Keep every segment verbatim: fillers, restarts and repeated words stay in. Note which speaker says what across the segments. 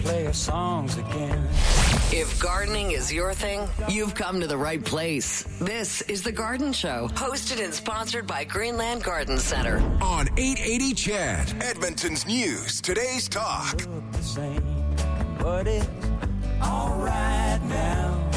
Speaker 1: play our songs again.
Speaker 2: If gardening is your thing, you've come to the right place. This is The Garden Show, hosted and sponsored by Greenland Garden Center.
Speaker 3: On eight eighty C H E D, Edmonton's News, Today's Talk.
Speaker 1: Look the same, but it's all right now.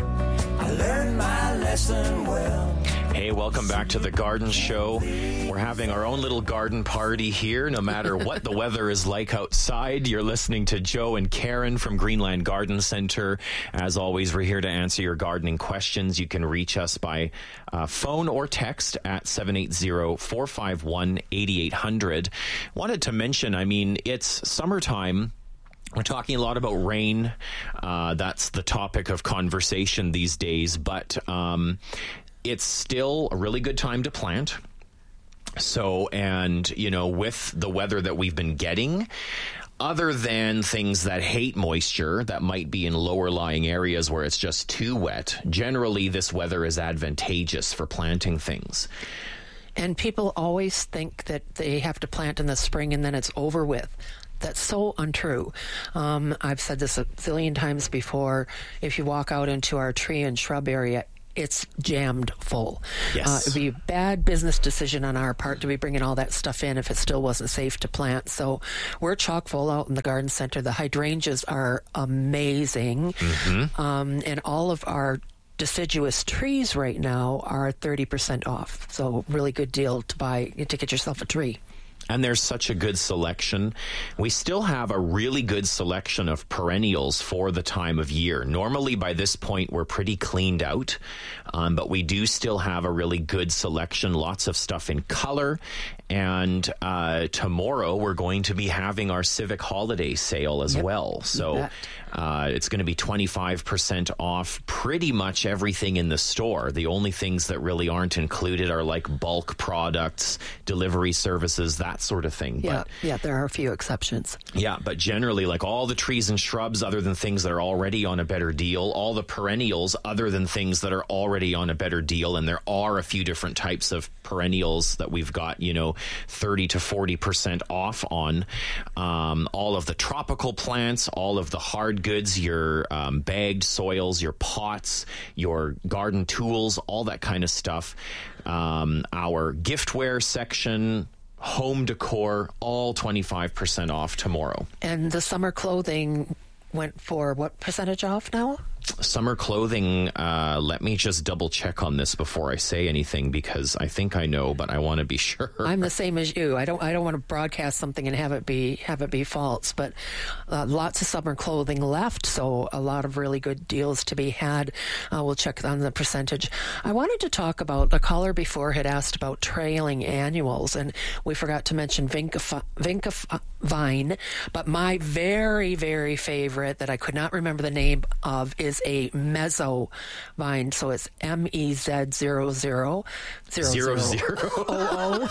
Speaker 1: I learned my lesson well.
Speaker 4: Hey, welcome back to The Garden Show. We're having our own little garden party here. No matter what the weather is like outside, you're listening to Joe and Karen from Greenland Garden Center. As always, we're here to answer your gardening questions. You can reach us by uh, phone or text at seven eight zero, four five one, eight eight zero zero. Wanted to mention, I mean, it's summertime. We're talking a lot about rain. Uh, that's the topic of conversation these days, but um, it's still a really good time to plant. So, and, you know, with the weather that we've been getting, other than things that hate moisture, that might be in lower lying areas where it's just too wet, generally this weather is advantageous for planting things.
Speaker 5: And people always think that they have to plant in the spring and then it's over with. That's so untrue. Um, I've said this a zillion times before. If you walk out into our tree and shrub area, it's jammed full.
Speaker 4: Yes.
Speaker 5: Uh, it'd be a bad business decision on our part to be bringing all that stuff in if it still wasn't safe to plant. So we're chock full out in the garden center. The hydrangeas are amazing. Mm-hmm. Um, and all of our deciduous trees right now are thirty percent off. So really good deal to buy, to get yourself a tree.
Speaker 4: And there's such a good selection. We still have a really good selection of perennials for the time of year. Normally, by this point, we're pretty cleaned out, um, but we do still have a really good selection, lots of stuff in color. And uh, tomorrow, we're going to be having our Civic Holiday sale as
Speaker 5: yep.
Speaker 4: well. So uh, it's going to be twenty-five percent off pretty much everything in the store. The only things that really aren't included are like bulk products, delivery services, that sort of thing.
Speaker 5: Yeah,
Speaker 4: but,
Speaker 5: yeah, there are a few exceptions.
Speaker 4: Yeah, but generally, like all the trees and shrubs, other than things that are already on a better deal, all the perennials, other than things that are already on a better deal, and there are a few different types of perennials that we've got, you know, thirty to forty percent off on. Um, all of the tropical plants, all of the hard goods, your um, bagged soils, your pots, your garden tools, all that kind of stuff. Um, our giftware section, home decor, all twenty-five percent off tomorrow.
Speaker 5: And the summer clothing went for what percentage off now?
Speaker 4: Summer clothing, uh, let me just double check on this before I say anything, because I think I know, but I want to be sure.
Speaker 5: I'm the same as you. I don't I don't want to broadcast something and have it be have it be false, but uh, lots of summer clothing left, so a lot of really good deals to be had. Uh, we'll check on the percentage. I wanted to talk about, the caller before had asked about trailing annuals, and we forgot to mention Vinca, Vinca Vine, but my very, very favorite that I could not remember the name of is a mezzo vine. So it's M E Z zero zero zero
Speaker 4: zero zero
Speaker 5: oh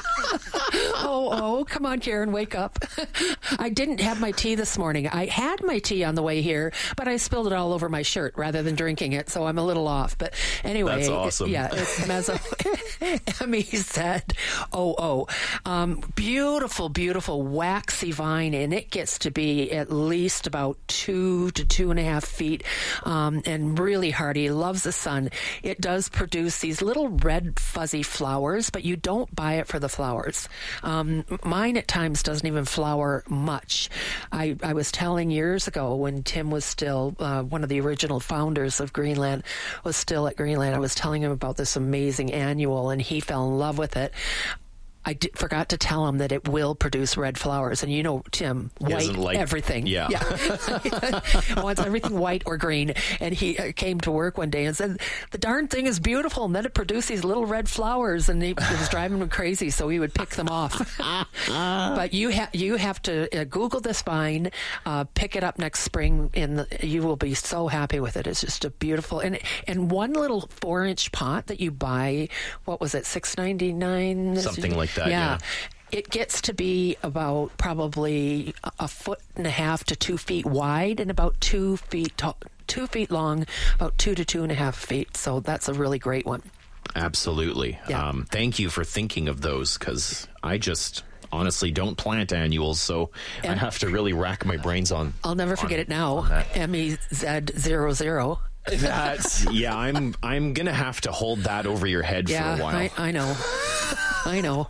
Speaker 5: oh oh oh. Come on, Karen, wake up. I didn't have my tea this morning. I had my tea on the way here, but I spilled it all over my shirt rather than drinking it, so I'm a little off. But anyway,
Speaker 4: that's awesome.
Speaker 5: Yeah, it's mezzo M E Z O O. Um, beautiful, beautiful waxy vine, and it gets to be at least about two to two and a half feet. Um, and really hardy, loves the sun. It does produce these little red fuzzy flowers, but you don't buy it for the flowers. Um, mine at times doesn't even flower much. I, I was telling years ago when Tim was still, uh, one of the original founders of Greenland, was still at Greenland, I was telling him about this amazing annual, and he fell in love with it. I did, forgot to tell him that it will produce red flowers. And you know, Tim, white
Speaker 4: like,
Speaker 5: everything.
Speaker 4: Yeah.
Speaker 5: yeah. Wants everything white or green. And he came to work one day and said, the darn thing is beautiful. And then it produced these little red flowers. And he, it was driving him crazy, so he would pick them off. But you, ha- you have to uh, Google this vine, uh, pick it up next spring, and you will be so happy with it. It's just a beautiful... And, and one little four-inch pot that you buy, what was it, six ninety-nine?
Speaker 4: Something like that, yeah.
Speaker 5: yeah. It gets to be about probably a foot and a half to two feet wide and about two feet tall, two feet long, about two to two and a half feet. So that's a really great one.
Speaker 4: Absolutely.
Speaker 5: Yeah.
Speaker 4: Um, thank you for thinking of those, because I just... honestly don't plant annuals, so I
Speaker 5: And-
Speaker 4: have to really rack my brains on.
Speaker 5: I'll never forget it now. M E Z zero zero.
Speaker 4: That's yeah. I'm I'm gonna have to hold that over your head
Speaker 5: Yeah,
Speaker 4: for a while.
Speaker 5: I, I know. I know.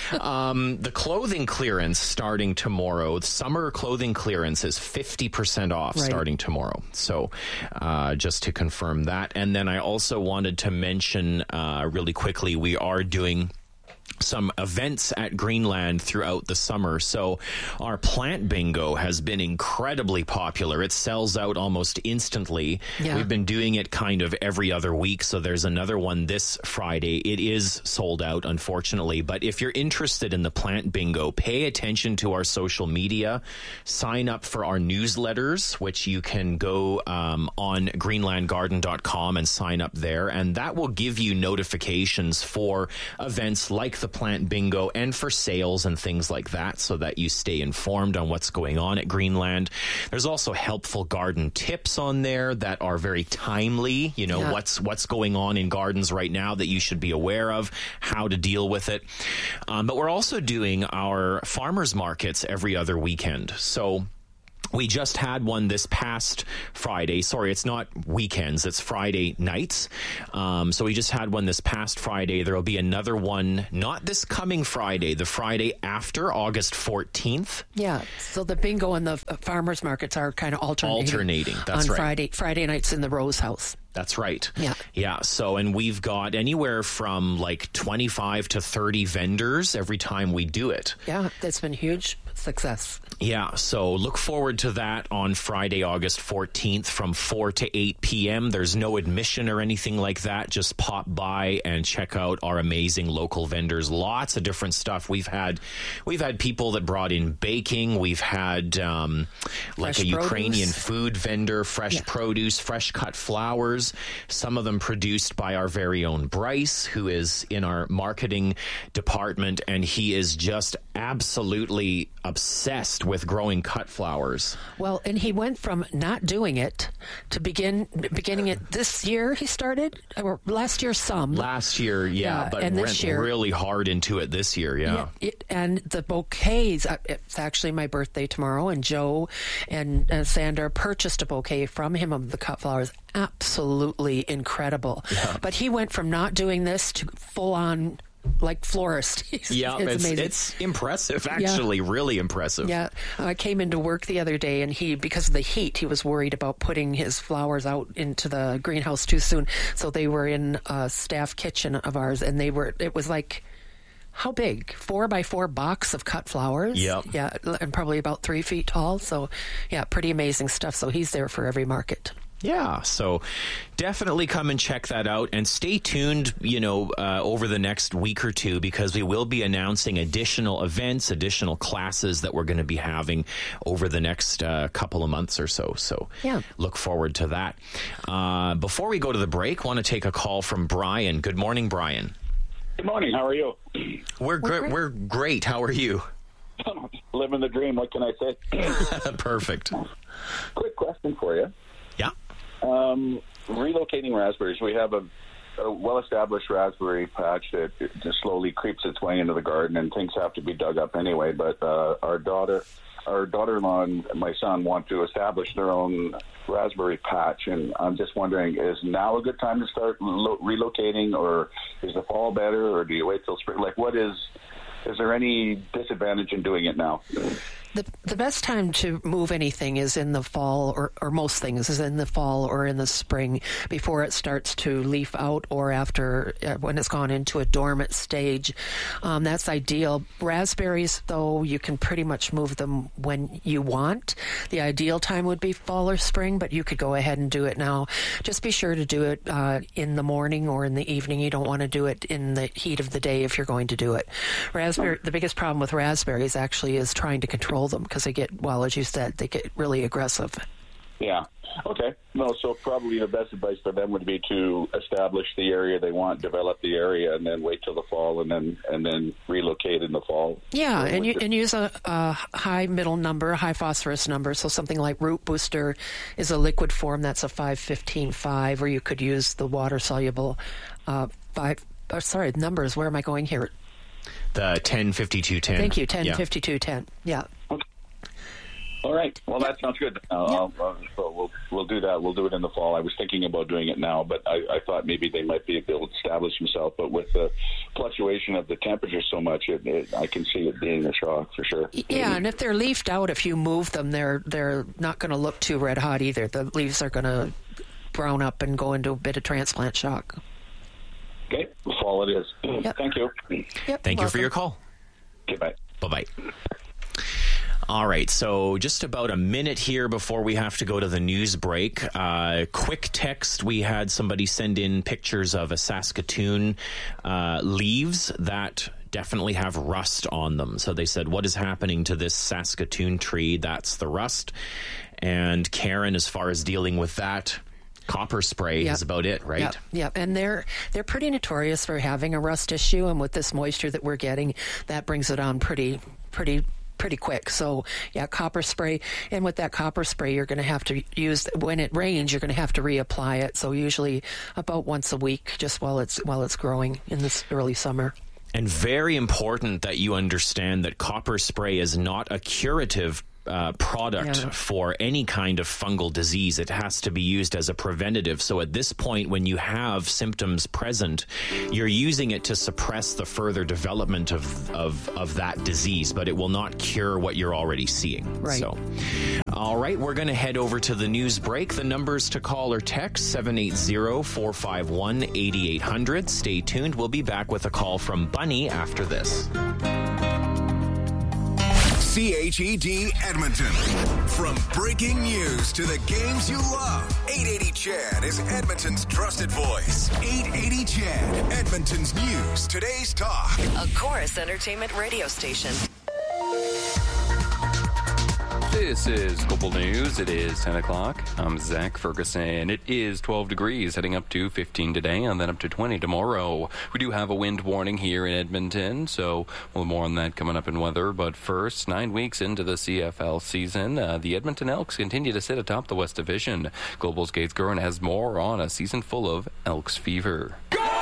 Speaker 4: Um, the clothing clearance starting tomorrow. Summer clothing clearance is fifty percent off
Speaker 5: Right.
Speaker 4: starting tomorrow. So uh, just to confirm that. And then I also wanted to mention uh, really quickly, we are doing some events at Greenland throughout the summer. So our plant bingo has been incredibly popular. It sells out almost instantly.
Speaker 5: Yeah.
Speaker 4: We've been doing it kind of every other week. So there's another one this Friday. It is sold out, unfortunately. But if you're interested in the plant bingo, pay attention to our social media. Sign up for our newsletters, which you can go um, on greenland garden dot com and sign up there. And that will give you notifications for events like the plant bingo and for sales and things like that, so that you stay informed on what's going on at Greenland. There's also helpful garden tips on there that are very timely. You know,
Speaker 5: Yeah.
Speaker 4: what's what's going on in gardens right now that you should be aware of, how to deal with it. Um, but we're also doing our farmers markets every other weekend. So we just had one this past Friday. Sorry, it's not weekends. It's Friday nights. Um, so we just had one this past Friday. There will be another one, not this coming Friday, the Friday after, August fourteenth.
Speaker 5: Yeah. So the bingo and the uh, farmers markets are kind of alternating.
Speaker 4: Alternating, that's
Speaker 5: on
Speaker 4: right.
Speaker 5: Friday, Friday nights in the Rose House.
Speaker 4: That's right.
Speaker 5: Yeah.
Speaker 4: Yeah. So, and we've got anywhere from like twenty-five to thirty vendors every time we do it.
Speaker 5: Yeah, that's been huge success.
Speaker 4: Yeah, so look forward to that on Friday, August fourteenth from four to eight p.m. There's no admission or anything like that. Just pop by and check out our amazing local vendors. Lots of different stuff. We've had we've had people that brought in baking. We've had um, like
Speaker 5: Fresh
Speaker 4: a Ukrainian
Speaker 5: produce.
Speaker 4: food vendor, fresh
Speaker 5: Yeah.
Speaker 4: produce, fresh cut flowers. Some of them produced by our very own Bryce, who is in our marketing department, and he is just absolutely obsessed with growing cut flowers.
Speaker 5: Well, and he went from not doing it to begin beginning it this year. He started or last year some.
Speaker 4: Last year, yeah,
Speaker 5: Yeah,
Speaker 4: but
Speaker 5: and this
Speaker 4: went
Speaker 5: year-
Speaker 4: really hard into it this year, yeah.
Speaker 5: Yeah, it, and the bouquets. uh, It's actually my birthday tomorrow, and Joe and uh, Sandra purchased a bouquet from him of the cut flowers. Absolutely incredible. But he went from not doing this to full on like florist.
Speaker 4: Yeah,
Speaker 5: it's,
Speaker 4: it's,
Speaker 5: amazing.
Speaker 4: it's impressive, actually, really impressive.
Speaker 5: Yeah, I came into work the other day, and he, because of the heat, he was worried about putting his flowers out into the greenhouse too soon. So they were in a staff kitchen of ours, and they were. It was like, how big? Four by four box of cut flowers.
Speaker 4: Yep.
Speaker 5: Yeah, and probably about three feet tall. So, yeah, pretty amazing stuff. So he's there for every market.
Speaker 4: Yeah, so definitely come and check that out, and stay tuned, you know, uh, over the next week or two, because we will be announcing additional events, additional classes that we're going to be having over the next uh, couple of months or so. So
Speaker 5: Yeah.
Speaker 4: look forward to that. Uh, before we go to the break, want to take a call from Brian. Good morning, Brian.
Speaker 6: Good morning. How are you?
Speaker 4: We're gr-
Speaker 5: great.
Speaker 4: we're great. How are you?
Speaker 6: Living the dream. What can I say?
Speaker 4: Perfect.
Speaker 6: Quick question for you.
Speaker 4: Yeah.
Speaker 6: Um, relocating raspberries. We have a, a well-established raspberry patch that it just slowly creeps its way into the garden, and things have to be dug up anyway. But uh, our daughter, our daughter-in-law, and my son want to establish their own raspberry patch, and I'm just wondering: is now a good time to start lo- relocating, or is the fall better, or do you wait till spring? Like, what is? Is there any disadvantage in doing it now?
Speaker 5: The the best time to move anything is in the fall, or, or most things is in the fall or in the spring, before it starts to leaf out, or after uh, when it's gone into a dormant stage. Um, that's ideal. Raspberries, though, you can pretty much move them when you want. The ideal time would be fall or spring, but you could go ahead and do it now. Just be sure to do it uh, in the morning or in the evening. You don't want to do it in the heat of the day if you're going to do it. Raspberry. The biggest problem with raspberries actually is trying to control them, because they get, well, as you said, they get really aggressive.
Speaker 6: Yeah. Okay. No, so probably the best advice for them would be to establish the area they want, develop the area, and then wait till the fall, and then and then relocate in the fall.
Speaker 5: Yeah,
Speaker 6: Or
Speaker 5: and you,
Speaker 6: winter.
Speaker 5: and use a, a high middle number, high phosphorus number. So something like Root Booster is a liquid form. That's a five fifteen five, or you could use the water soluble uh, five. Or sorry, numbers. Where am I going here?
Speaker 4: The ten fifty-two ten.
Speaker 5: Thank you, ten fifty-two ten. Yeah.
Speaker 6: Okay. All right. Well, that sounds good. Uh,
Speaker 5: yeah.
Speaker 6: I'll, uh, so we'll we'll do that. We'll do it in the fall. I was thinking about doing it now, but I, I thought maybe they might be able to establish themselves. But with the fluctuation of the temperature so much, it, it, I can see it being a shock for sure.
Speaker 5: Yeah, and if they're leafed out, if you move them, they're they're not going to look too red hot either. The leaves are going to brown up and go into a bit of transplant shock.
Speaker 6: Okay, the fall it is.
Speaker 5: Yep.
Speaker 6: Thank you.
Speaker 5: Yep,
Speaker 4: Thank you
Speaker 5: welcome.
Speaker 4: for your call.
Speaker 6: Okay, bye.
Speaker 4: Bye-bye. All right, so just about a minute here before we have to go to the news break. Uh, quick text, we had somebody send in pictures of a Saskatoon uh, leaves that definitely have rust on them. So they said, what is happening to this Saskatoon tree? That's the rust. And Karen, as far as dealing with that, copper spray
Speaker 5: Yep.
Speaker 4: is about it, right?
Speaker 5: Yep, yep. And they're they're pretty notorious for having a rust issue, and with this moisture that we're getting, that brings it on pretty pretty pretty quick. So yeah, copper spray. And with that copper spray, you're going to have to use, when it rains, you're going to have to reapply it. So usually about once a week, just while it's while it's growing in this early summer.
Speaker 4: And very important that you understand that copper spray is not a curative Uh, product
Speaker 5: Yeah.
Speaker 4: for any kind of fungal disease. It has to be used as a preventative. So at this point, when you have symptoms present, you're using it to suppress the further development of, of, of that disease, but it will not cure what you're already seeing.
Speaker 5: Right.
Speaker 4: So, all right, we're going to head over to the news break. The numbers to call or text, seven eight zero, four five one, eight eight zero zero. Stay tuned. We'll be back with a call from Bunny after this.
Speaker 3: C H E D Edmonton. From breaking news to the games you love, eight eighty C H E D is Edmonton's trusted voice. eight eighty C H E D, Edmonton's news, today's talk.
Speaker 2: A Chorus Entertainment radio station.
Speaker 7: This is Global News. It is ten o'clock. I'm Zach Ferguson. It is twelve degrees, heading up to fifteen today and then up to twenty tomorrow. We do have a wind warning here in Edmonton, so we'll have more on that coming up in weather. But first, nine weeks into the C F L season, uh, the Edmonton Elks continue to sit atop the West Division. Global's Gates Gurren has more on a season full of Elks fever.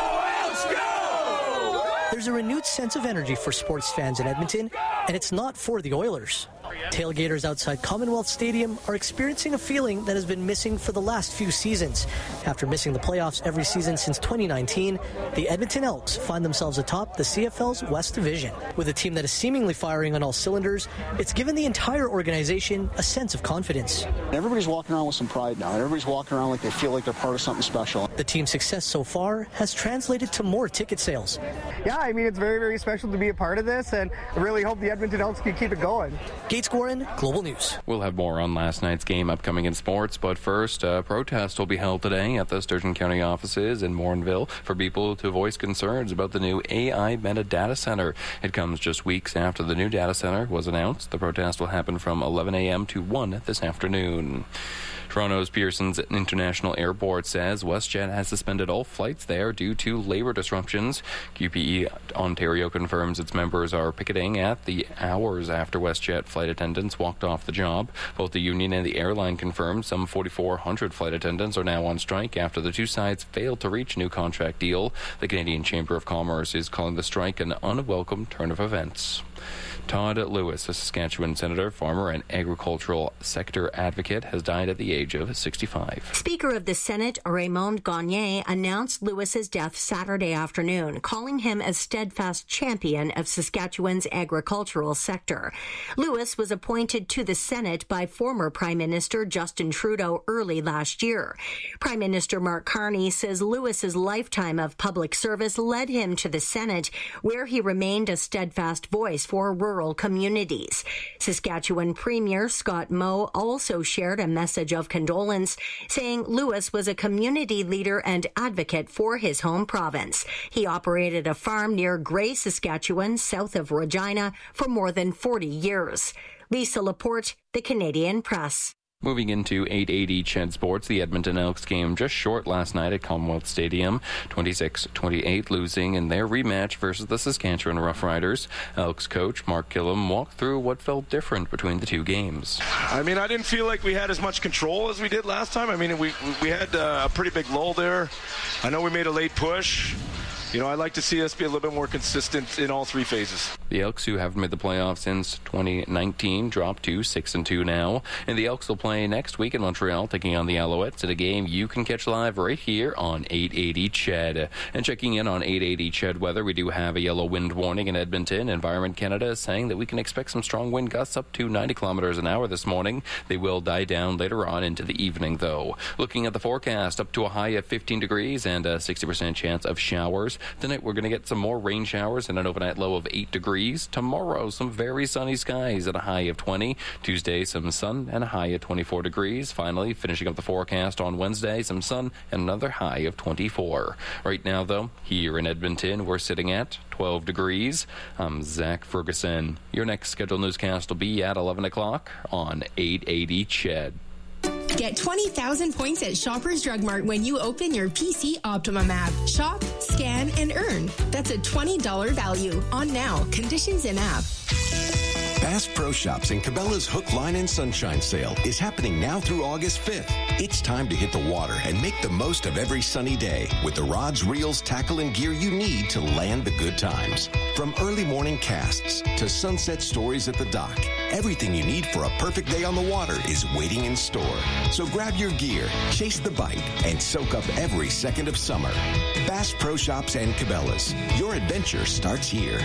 Speaker 8: There's a renewed sense of energy for sports fans in Edmonton, and it's not for the Oilers. Tailgaters outside Commonwealth Stadium are experiencing a feeling that has been missing for the last few seasons. After missing the playoffs every season since twenty nineteen, the Edmonton Elks find themselves atop the C F L's West Division. With a team that is seemingly firing on all cylinders, it's given the entire organization a sense of confidence.
Speaker 9: Everybody's walking around with some pride now. Everybody's walking around like they feel like they're part of something special.
Speaker 8: The team's success so far has translated to more ticket sales.
Speaker 10: Yeah, I mean, it's very, very special to be a part of this, and I really hope the Edmonton Elks can keep it going.
Speaker 8: Gates Gurren, Global News.
Speaker 7: We'll have more on last night's game upcoming in sports, but first, a protest will be held today at the Sturgeon County offices in Morinville for people to voice concerns about the new A I Meta data center. It comes just weeks after the new data center was announced. The protest will happen from eleven a.m. to one this afternoon. Toronto's Pearson's International Airport says WestJet has suspended all flights there due to labor disruptions. Q P E Ontario confirms its members are picketing at the hours after WestJet flight attendants walked off the job. Both the union and the airline confirmed some forty-four hundred flight attendants are now on strike after the two sides failed to reach a new contract deal. The Canadian Chamber of Commerce is calling the strike an unwelcome turn of events. Todd Lewis, a Saskatchewan senator, farmer, and agricultural sector advocate, has died at the age of sixty-five.
Speaker 11: Speaker of the Senate, Raymond Gagne, announced Lewis's death Saturday afternoon, calling him a steadfast champion of Saskatchewan's agricultural sector. Lewis was appointed to the Senate by former Prime Minister Justin Trudeau early last year. Prime Minister Mark Carney says Lewis's lifetime of public service led him to the Senate, where he remained a steadfast voice for rural communities. Saskatchewan Premier Scott Moe also shared a message of condolence, saying Lewis was a community leader and advocate for his home province. He operated a farm near Grey, Saskatchewan, south of Regina, for more than forty years. Lisa Laporte, The Canadian Press.
Speaker 7: Moving into eight eighty C H E D Sports, the Edmonton Elks game just short last night at Commonwealth Stadium, twenty-six twenty-eight, losing in their rematch versus the Saskatchewan Roughriders. Elks coach Mark Killam walked through what felt different between the two games.
Speaker 12: I mean, I didn't feel like we had as much control as we did last time. I mean, we we had uh, a pretty big lull there. I know we made a late push. you know, I'd like to see us be a little bit more consistent in all three phases.
Speaker 7: The Elks, who haven't made the playoffs since twenty nineteen, dropped to six and two now. And the Elks will play next week in Montreal, taking on the Alouettes at a game you can catch live right here on eight eighty C H E D. And checking in on eight eighty C H E D weather, we do have a yellow wind warning in Edmonton. Environment Canada is saying that we can expect some strong wind gusts up to ninety kilometers an hour this morning. They will die down later on into the evening, though. Looking at the forecast, up to a high of fifteen degrees and a sixty percent chance of showers. Tonight, we're going to get some more rain showers and an overnight low of eight degrees. Tomorrow, some very sunny skies at a high of twenty. Tuesday, some sun and a high of twenty-four degrees. Finally, finishing up the forecast on Wednesday, some sun and another high of twenty-four. Right now, though, here in Edmonton, we're sitting at twelve degrees. I'm Zach Ferguson. Your next scheduled newscast will be at eleven o'clock on eight eighty C H E D.
Speaker 13: Get twenty thousand points at Shoppers Drug Mart when you open your P C Optimum app. Shop, scan, and earn. That's a twenty dollars value. On now. Conditions in app.
Speaker 14: Bass Pro Shops and Cabela's Hook, Line, and Sunshine Sale is happening now through August fifth. It's time to hit the water and make the most of every sunny day with the rods, reels, tackle, and gear you need to land the good times. From early morning casts to sunset stories at the dock, everything you need for a perfect day on the water is waiting in store. So grab your gear, chase the bite, and soak up every second of summer. Bass Pro Shops and Cabela's. Your adventure starts here.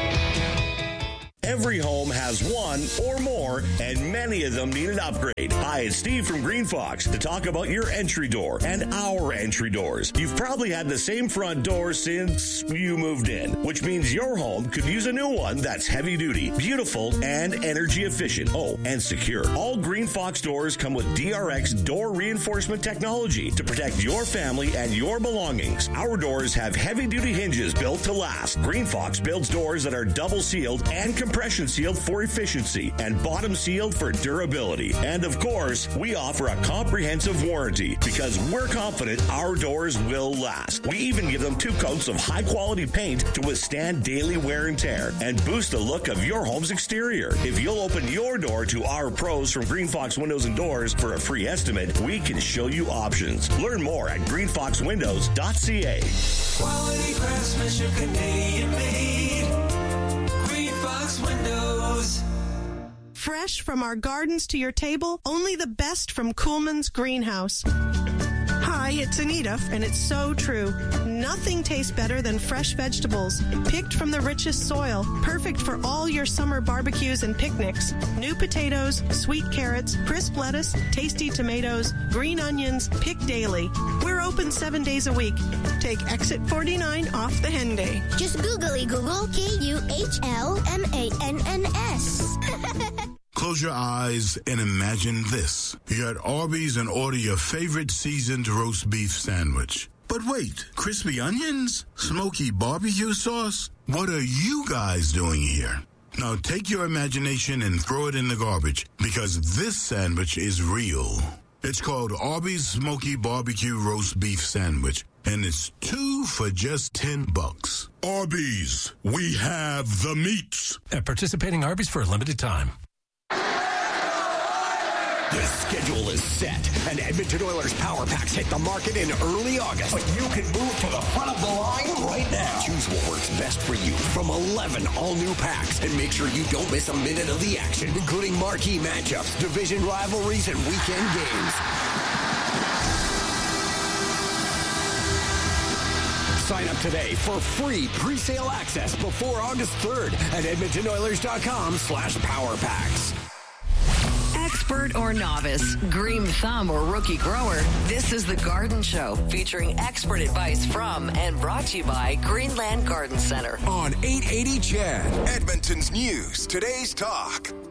Speaker 15: Every home has one or more, and many of them need an upgrade. Hi, it's Steve from Green Fox to talk about your entry door and our entry doors. You've probably had the same front door since you moved in, which means your home could use a new one that's heavy duty, beautiful, and energy efficient. Oh, and secure. All Green Fox doors come with D R X door reinforcement technology to protect your family and your belongings. Our doors have heavy duty hinges built to last. Green Fox builds doors that are double sealed and compression sealed for efficiency and bottom sealed for durability. And of course, we offer a comprehensive warranty because we're confident our doors will last. We even give them two coats of high quality paint to withstand daily wear and tear and boost the look of your home's exterior. If you'll open your door to our pros from Green Fox Windows and Doors for a free estimate, we can show you options. Learn more at green fox windows dot c a.
Speaker 1: Quality craftsmanship, Canadian made. Green Fox Windows.
Speaker 16: Fresh from our gardens to your table, only the best from Coolman's Greenhouse. Hi, it's Anita, and it's so true. Nothing tastes better than fresh vegetables, picked from the richest soil, perfect for all your summer barbecues and picnics. New potatoes, sweet carrots, crisp lettuce, tasty tomatoes, green onions, picked daily. We're open seven days a week. Take exit forty-nine off the Henday.
Speaker 17: Just googly Google K U H L M A N N S.
Speaker 18: Close your eyes and imagine this. You're at Arby's and order your favorite seasoned roast beef sandwich. But wait, crispy onions? Smoky barbecue sauce? What are you guys doing here? Now take your imagination and throw it in the garbage, because this sandwich is real. It's called Arby's Smoky Barbecue Roast Beef Sandwich, and it's two for just ten bucks. Arby's, we have the meats.
Speaker 19: At participating Arby's for a limited time.
Speaker 20: The schedule is set, and Edmonton Oilers Power Packs hit the market in early August. But you can move to the front of the line right now. Choose what works best for you from eleven all-new packs, and make sure you don't miss a minute of the action, including marquee matchups, division rivalries, and weekend games. Sign up today for free pre-sale access before August third at edmonton oilers dot com slash power packs.
Speaker 2: Expert or novice, green thumb or rookie grower, this is The Garden Show, featuring expert advice from and brought to you by Greenland Garden Center.
Speaker 3: On eight eighty C H E D, Edmonton's news, today's talk.